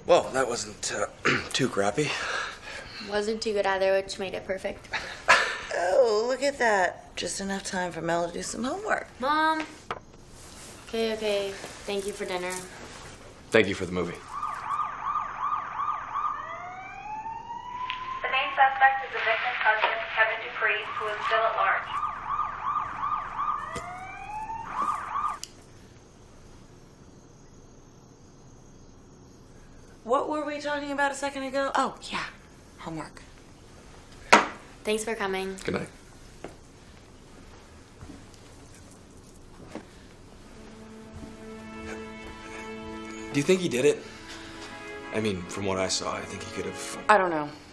Well, that wasn't too crappy. Wasn't too good either, which made it perfect. Oh, look at that. Just enough time for Mel to do some homework. Mom. Okay. Thank you for dinner. Thank you for the movie. The main suspect is the victim's husband, Kevin Dupree, who is still at large. What were we talking about a second ago? Oh, yeah. Homework. Thanks for coming. Good night. Do you think he did it? I mean, from what I saw, I think he could have... I don't know.